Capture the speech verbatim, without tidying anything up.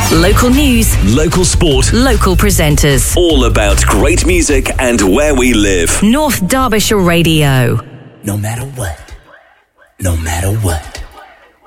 Local news, local sport, local presenters. All about great music and where we live. North Derbyshire Radio. No matter what, no matter what.